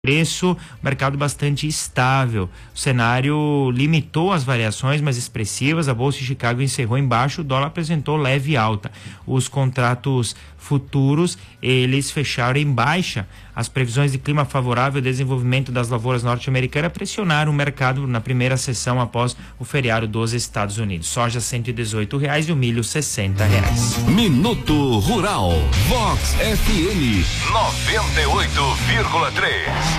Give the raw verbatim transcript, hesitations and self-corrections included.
preço, mercado bastante estável. O cenário limitou as variações mais expressivas. A Bolsa de Chicago encerrou em baixo, o dólar apresentou leve alta. Os contratos futuros, eles fecharam em baixa. As previsões de clima favorável e desenvolvimento das lavouras norte-americanas pressionaram o mercado na primeira sessão após o feriado dos Estados Unidos. Soja cento e dezoito reais e o milho sessenta reais. Minuto Rural, Vox F M noventa e oito vírgula três.